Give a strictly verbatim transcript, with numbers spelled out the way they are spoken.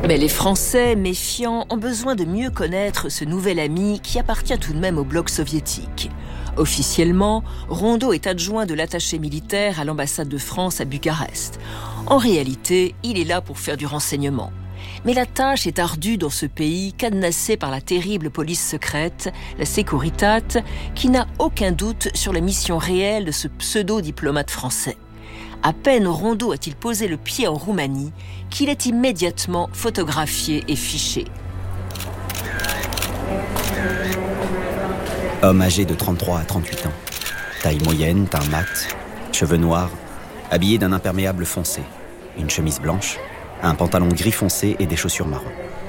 Mais les Français, méfiants, ont besoin de mieux connaître ce nouvel ami qui appartient tout de même au bloc soviétique. Officiellement, Rondeau est adjoint de l'attaché militaire à l'ambassade de France à Bucarest. En réalité, il est là pour faire du renseignement. Mais la tâche est ardue dans ce pays cadenassé par la terrible police secrète, la Securitate, qui n'a aucun doute sur la mission réelle de ce pseudo-diplomate français. À peine Rondeau a-t-il posé le pied en Roumanie qu'il est immédiatement photographié et fiché. Homme âgé de trente-trois à trente-huit ans. Taille moyenne, teint mat, cheveux noirs, habillé d'un imperméable foncé. Une chemise blanche, un pantalon gris foncé et des chaussures marron.